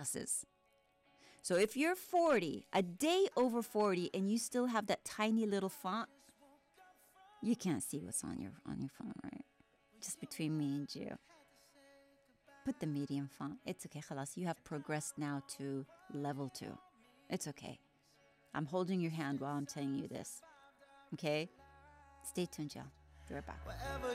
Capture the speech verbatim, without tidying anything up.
glasses. So if you're forty, a day over forty, and you still have that tiny little font, you can't see what's on your on your phone, right? Just between me and you. Put the medium font. It's okay, khalas. You have progressed now to level two. It's okay. I'm holding your hand while I'm telling you this. Okay? Stay tuned, y'all. Be right back.